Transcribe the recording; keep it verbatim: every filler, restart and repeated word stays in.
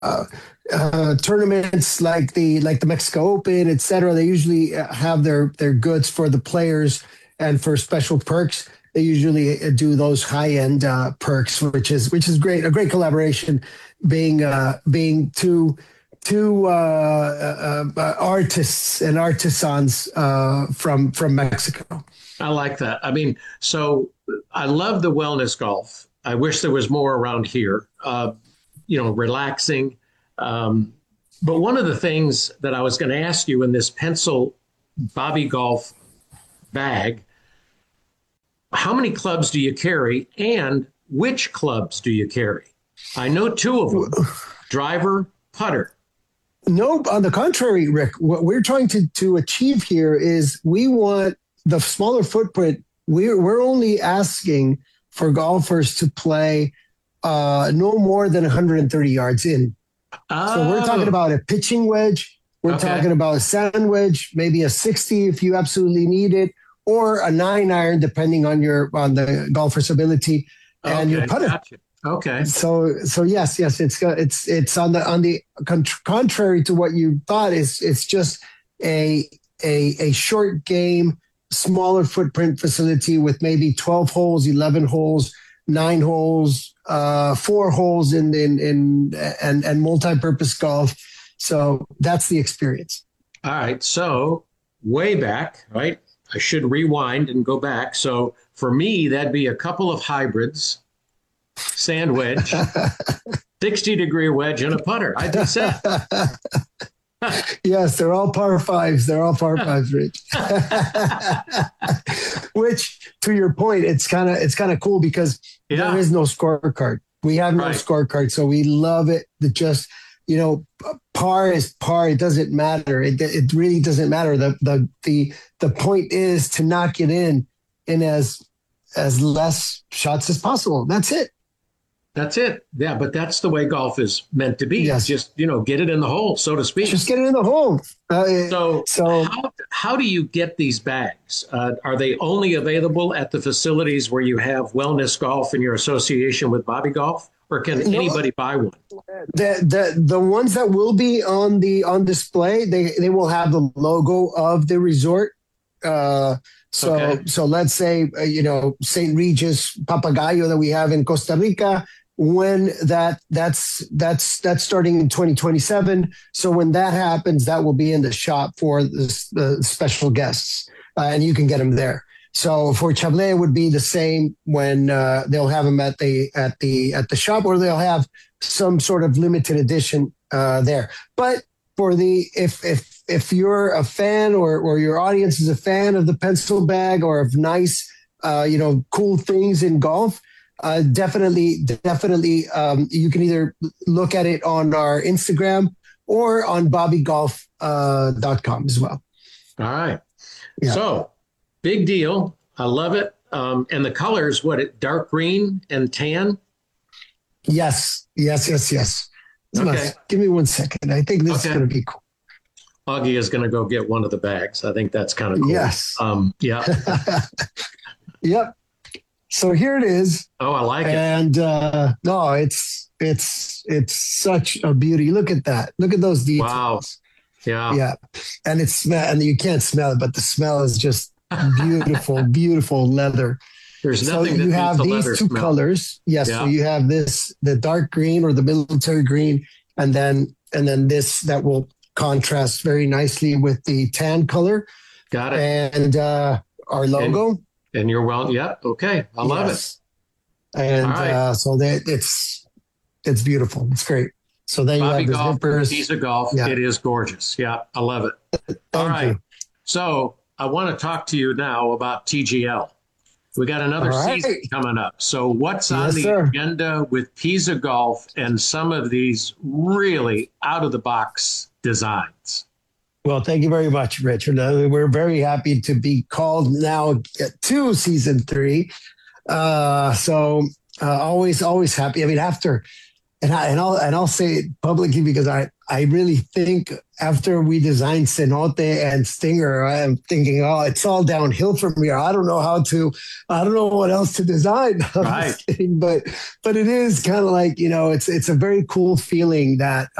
uh, tournaments like the like the Mexico Open, et cetera. They usually uh, have their their goods for the players and for special perks. They usually uh, do those high end uh, perks, which is which is great. A great collaboration, being uh, being two two uh, uh, uh, artists and artisans uh, from from Mexico. I like that. I mean, so I love the wellness golf. I wish there was more around here. Uh, you know, relaxing. Um, but one of the things that I was going to ask you in this pencil Bobby Golf bag, how many clubs do you carry and which clubs do you carry? I know two of them, driver, putter. No, on the contrary, Rick, what we're trying to, to achieve here is we want the smaller footprint. We're, we're only asking for golfers to play uh, no more than one hundred thirty yards in. Oh. So we're talking about a pitching wedge. We're okay. talking about a sand wedge, maybe a sixty if you absolutely need it, or a nine iron, depending on your on the golfer's ability and okay. your putter. Gotcha. Okay. So so yes, yes, it's it's it's on the on the contrary to what you thought. Is it's just a a a short game, smaller footprint facility with maybe twelve holes, eleven holes, nine holes, uh, four holes in in in and and multi-purpose golf. So that's the experience. All right. So way back, right? I should rewind and go back. So for me, that'd be a couple of hybrids, sand wedge, sixty degree wedge, and a putter. I did say. Yes, they're all par fives. They're all par fives, Rich. Which, to your point, it's kind of it's kind of cool because yeah. there is no scorecard. We have no right. scorecard, so we love it. That just you know, par is par. It doesn't matter. It it really doesn't matter. The the the the point is to knock it in in as as less shots as possible. That's it. That's it. Yeah, but that's the way golf is meant to be. Yes. Just, you know, get it in the hole, so to speak. Just get it in the hole. Uh, so so how, how do you get these bags? Uh, are they only available at the facilities where you have Wellness Golf in your association with Bobby Golf? Or can no, anybody buy one? The, the the ones that will be on the on display, they, they will have the logo of the resort. Uh, so okay. so let's say, uh, you know, Saint Regis Papagayo that we have in Costa Rica. When that that's that's that's starting in twenty twenty-seven. So when that happens, that will be in the shop for the, the special guests, uh, and you can get them there. So for Chablais, it would be the same when uh, they'll have them at the at the at the shop, or they'll have some sort of limited edition uh, there. But for the if if if you're a fan or or your audience is a fan of the pencil bag or of nice, uh, you know, cool things in golf. Uh, definitely, definitely. Um, you can either look at it on our Instagram or on bobby golf dot com uh, as well. All right. Yeah. So, big deal. I love it. Um, and the colors, what, it dark green and tan? Yes, yes, yes, yes. Okay. Give me one second. I think this okay. is going to be cool. Augie is going to go get one of the bags. I think that's kind of cool. Yes. Um, yeah. Yep. So here it is. Oh, I like it. And uh, no, it's it's it's such a beauty. Look at that. Look at those details. Wow. Yeah. Yeah. And it's and you can't smell it, but the smell is just beautiful, beautiful leather. There's nothing. So you that have the these two smell. colors. Yes. Yeah. So you have this, the dark green or the military green, and then and then this that will contrast very nicely with the tan color. Got it. And uh, our logo. And- And you're well, yeah, okay. I love yes. it. And right. uh, so that it's it's beautiful. It's great. So then Bobby you have the Golf, zippers. Piece of golf. Yeah. It is gorgeous. Yeah, I love it. All right. You. So I want to talk to you now about T G L. We got another right. season coming up. So what's on yes, the sir. agenda with Pisa Golf and some of these really out of the box designs? Well, thank you very much, Richard. Uh, we're very happy to be called now to season three. Uh, so uh, always, always happy. I mean, after, and I, and I'll and I'll say it publicly because I I really think after we designed Cenote and Stinger, I'm thinking, oh, it's all downhill from here. I don't know how to, I don't know what else to design. I'm Right. just kidding, but but it is kind of like, you know, it's it's a very cool feeling that